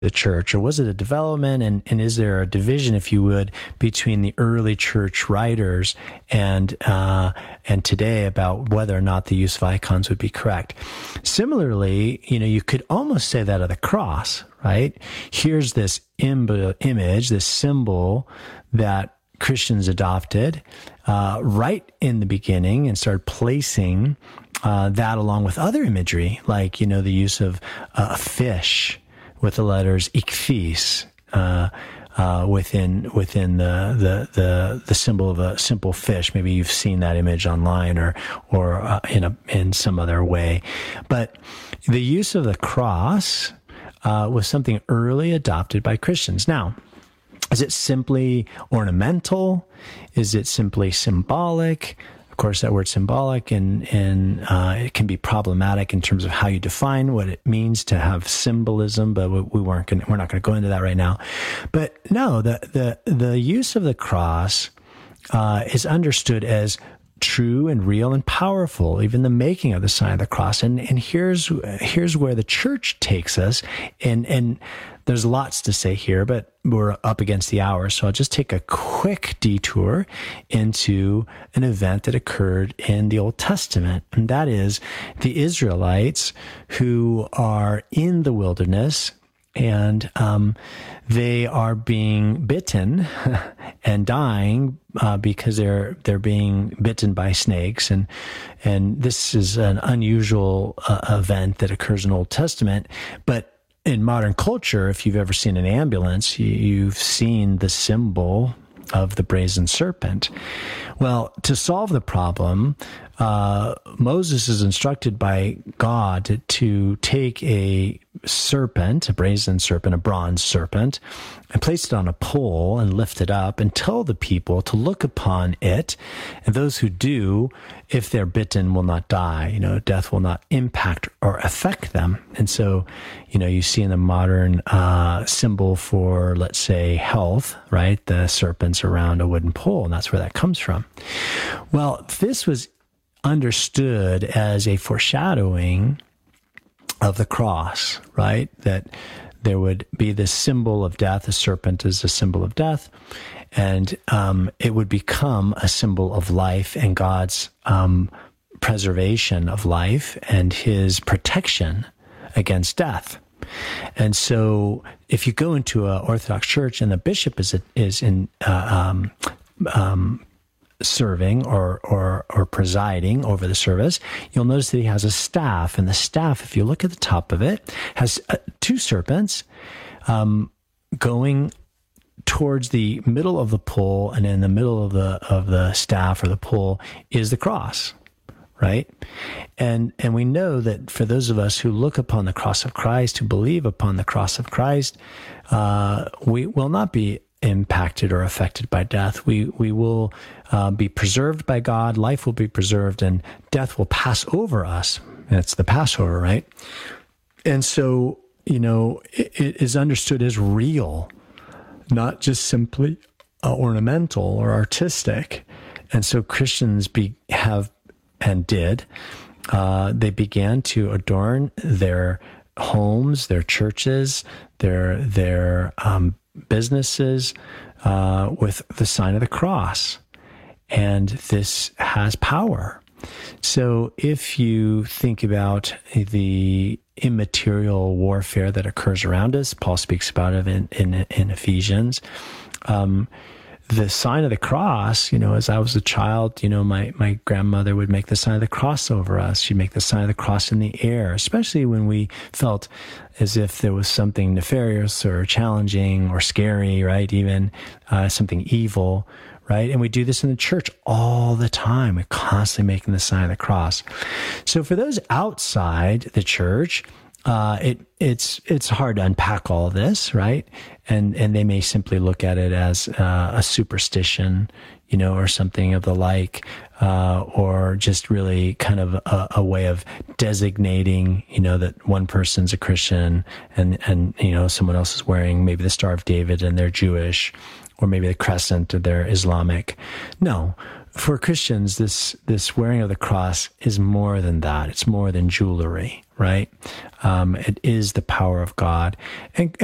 the church, or was it a development? And is there a division, if you would, between the early church writers and today about whether or not the use of icons would be correct? Similarly, you could almost say that of the cross, right? Here's this image, this symbol that Christians adopted right in the beginning and started placing that along with other imagery, like, the use of a fish with the letters ichthys within the symbol of a simple fish. Maybe you've seen that image online or in some other way. But the use of the cross was something early adopted by Christians. Now, is it simply ornamental? Is it simply symbolic? Of course, that word symbolic and it can be problematic in terms of how you define what it means to have symbolism, but we're not going to go into that right now. But no, the use of the cross is understood as true and real and powerful, even the making of the sign of the cross. And here's where the church takes us. And there's lots to say here, but we're up against the hour. So I'll just take a quick detour into an event that occurred in the Old Testament. And that is the Israelites who are in the wilderness, and they are being bitten and dying because they're being bitten by snakes, and this is an unusual event that occurs in the Old Testament. But in modern culture, if you've ever seen an ambulance, you've seen the symbol of the brazen serpent. Well, to solve the problem, Moses is instructed by God to take a serpent, a brazen serpent, a bronze serpent, and place it on a pole and lift it up and tell the people to look upon it. And those who do, if they're bitten, will not die. Death will not impact or affect them. And so, you see in the modern symbol for, let's say, health, right? The serpent's around a wooden pole, and that's where that comes from. Well, this was understood as a foreshadowing of the cross, right? That there would be this symbol of death. The serpent is a symbol of death, and it would become a symbol of life and God's preservation of life and his protection against death. And so if you go into an Orthodox church and the bishop is in serving or presiding over the service, you'll notice that he has a staff, and the staff, if you look at the top of it, has two serpents going towards the middle of the pole, and in the middle of the staff or the pole is the cross, right? And we know that for those of us who look upon the cross of Christ, who believe upon the cross of Christ, we will not be impacted or affected by death. We will be preserved by God. Life will be preserved, and death will pass over us. It's the Passover, right? And so, it is understood as real, not just simply ornamental or artistic. And so Christians they began to adorn their homes, their churches, their businesses with the sign of the cross. And this has power. So if you think about the immaterial warfare that occurs around us, Paul speaks about it in Ephesians, the sign of the cross, as I was a child, my grandmother would make the sign of the cross over us. She'd make the sign of the cross in the air, especially when we felt as if there was something nefarious or challenging or scary, right? Even something evil, right? And we do this in the church all the time. We're constantly making the sign of the cross. So for those outside the church, it's hard to unpack all of this, right? And they may simply look at it as a superstition, or something of the like, or just really kind of a way of designating, that one person's a Christian and someone else is wearing maybe the Star of David and they're Jewish, or maybe the crescent or they're Islamic. No. For Christians, this wearing of the cross is more than that. It's more than jewelry, right? It is the power of God. And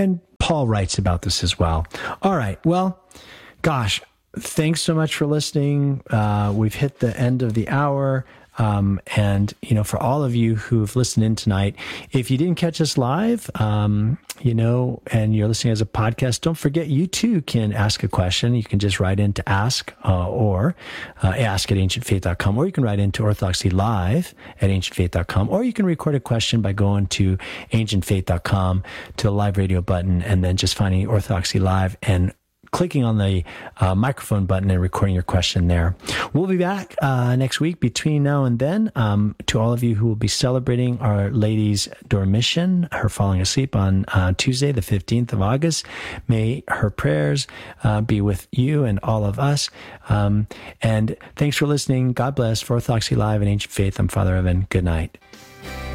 Paul writes about this as well. All right. Well, gosh, thanks so much for listening. We've hit the end of the hour. And, for all of you who've listened in tonight, if you didn't catch us live, and you're listening as a podcast, don't forget you too can ask a question. You can just write into ask, or ask at ancientfaith.com, or you can write into Orthodoxy Live at ancientfaith.com, or you can record a question by going to ancientfaith.com to the live radio button and then just finding Orthodoxy Live and clicking on the microphone button and recording your question there. We'll be back next week. Between now and then, to all of you who will be celebrating Our Lady's Dormition, her falling asleep on Tuesday, the 15th of August, may her prayers be with you and all of us. And thanks for listening. God bless. For Orthodoxy Live and Ancient Faith, I'm Father Evan. Good night.